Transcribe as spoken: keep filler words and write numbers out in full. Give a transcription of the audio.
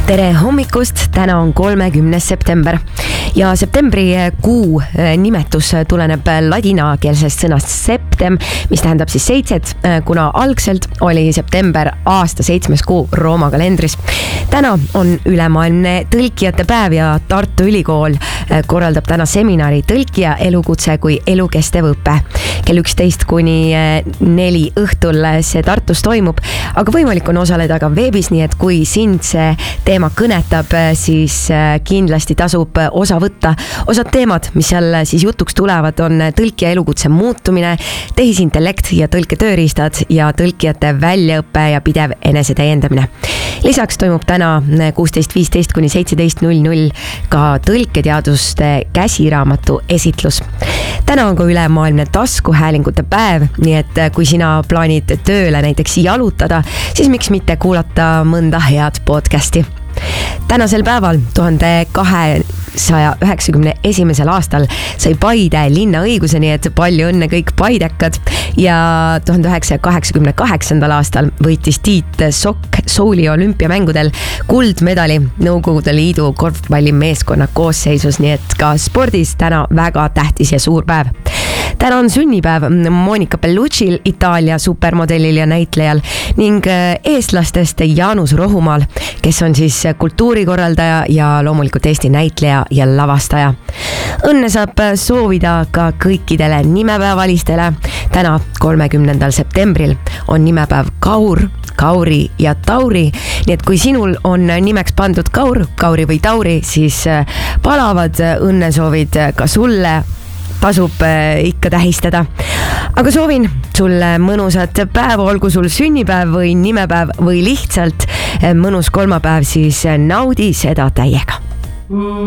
tere hommikust, täna on kolmekümnes september ja septembri kuu nimetus tuleneb ladinakeelsest sõnast septem, mis tähendab siis seitset, kuna algselt oli september aasta seitsmes kuu Rooma kalendris. Täna on ülemaailmne tõlkijate päev ja Tartu Ülikool korraldab täna seminari tõlkija elukutse kui elukestev õpe. Kell üksteist kuni neli õhtul see Tartus toimub, aga võimalik on osaleda ka veebis, nii et kui sind see teema kõnetab, siis kindlasti tasub osa võtta. Osad teemad, mis seal siis jutuks tulevad, on tõlkija elukutse muutumine, tehisintellekt ja tõlketööriistad ja tõlkijate väljaõppe ja pidev enesetäiendamine. Lisaks toimub täna kuusteist viisteist kuni seitseteist null null ka tõlketeaduste käsiraamatu esitlus. Täna on ka ülemaailmne taskuhäälingute päev, nii et kui sina plaanid tööle näiteks jalutada, siis miks mitte kuulata mõnda head podcasti. Tänasel päeval tuhande kahesaja üheksakümne esimesel aastal sai Paide linna õiguse, nii et palju õnne kõik paidekad, ja tuhande üheksasaja kaheksakümne kaheksandal aastal võitis Tiit Sokk Souli olümpiamängudel kuldmedali Nõukogude Liidu korvpallimeeskonna koosseisus, nii et ka spordis täna väga tähtis ja suur päev. Täna on sünnipäev Monica Bellucci'l, Itaalia supermodellil ja näitlejal, ning eestlastest Jaanus Rohumaal, kes on siis kultuurikorraldaja ja loomulikult Eesti näitleja ja lavastaja. Õnne saab soovida ka kõikidele nimepäevalistele. Täna kolmekümnendal septembril on nimepäev Kaur, Kauri ja Tauri, nii et kui sinul on nimeks pandud Kaur, Kauri või Tauri, siis palavad õnnesoovid ka sulle, tasub ikka tähistada. Aga soovin sulle mõnusat päeva, olgu sul sünnipäev või nimepäev või lihtsalt mõnus kolmapäev, siis naudi seda täiega.